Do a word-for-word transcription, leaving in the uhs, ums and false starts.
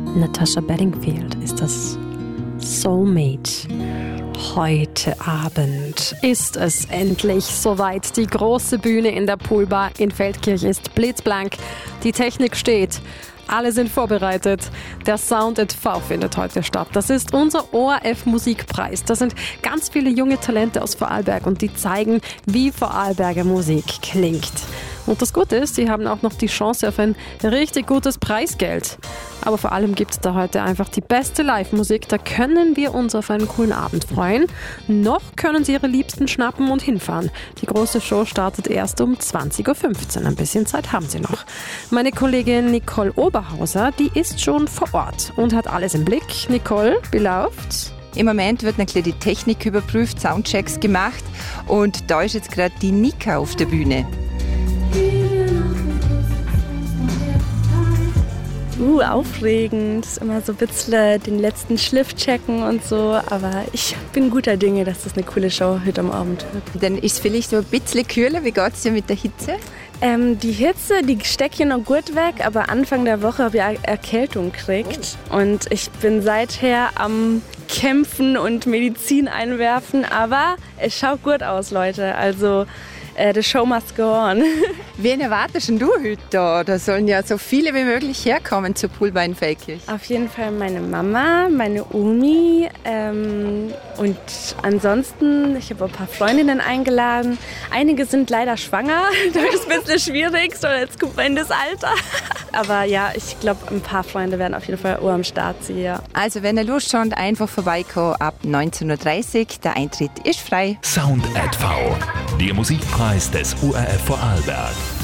Natasha Bedingfield ist das Soulmate. Heute Abend ist es endlich soweit. Die große Bühne in der Poolbar in Feldkirch ist blitzblank. Die Technik steht. Alle sind vorbereitet. Der Sound et V findet heute statt. Das ist unser O R F-Musikpreis. Da sind ganz viele junge Talente aus Vorarlberg und die zeigen, wie Vorarlberger Musik klingt. Und das Gute ist, sie haben auch noch die Chance auf ein richtig gutes Preisgeld. Aber vor allem gibt es da heute einfach die beste Live-Musik. Da können wir uns auf einen coolen Abend freuen. Noch können Sie Ihre Liebsten schnappen und hinfahren. Die große Show startet erst um zwanzig Uhr fünfzehn. Ein bisschen Zeit haben Sie noch. Meine Kollegin Nicole Oberhauser, die ist schon vor Ort und hat alles im Blick. Nicole, wie läuft's? Im Moment wird natürlich die Technik überprüft, Soundchecks gemacht und da ist jetzt gerade die Nika auf der Bühne. Uh, aufregend. Ist immer so ein bisschen den letzten Schliff checken und so. Aber ich bin guter Dinge, dass das eine coole Show heute am Abend wird. Dann ist es vielleicht so ein bisschen kühler. Wie geht es dir mit der Hitze? Ähm, die Hitze, die steckt hier noch gut weg. Aber Anfang der Woche habe ich eine Erkältung gekriegt. Und ich bin seither am Kämpfen und Medizin einwerfen. Aber es schaut gut aus, Leute. Also the show must go on. Wen erwartest denn du heute da? Da sollen ja so viele wie möglich herkommen zur Poolbar in Feldkirch. Auf jeden Fall meine Mama, meine Omi ähm, und ansonsten, ich habe ein paar Freundinnen eingeladen. Einige sind leider schwanger, das ist ein bisschen schwierig, so jetzt kommt man in das Alter. Aber ja, ich glaube, ein paar Freunde werden auf jeden Fall auch am Start sein. Ja. Also wenn ihr Lust habt, einfach vorbeikommen ab neunzehn Uhr dreißig. Der Eintritt ist frei. Sound et V, der Musikpreis des O R F Vorarlberg.